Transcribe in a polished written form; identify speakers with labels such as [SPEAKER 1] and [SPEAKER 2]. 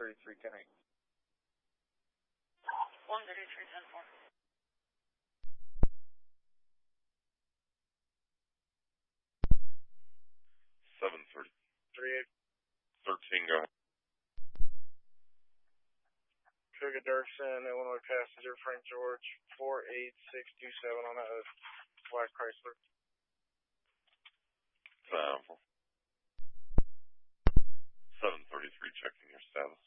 [SPEAKER 1] 13310
[SPEAKER 2] 13310-4.
[SPEAKER 3] 730.
[SPEAKER 1] 38.
[SPEAKER 3] 13, go ahead.
[SPEAKER 1] Cougar Dirksen, Illinois passenger, Frank George, 48627 on a black Chrysler.
[SPEAKER 3] 733, checking your status.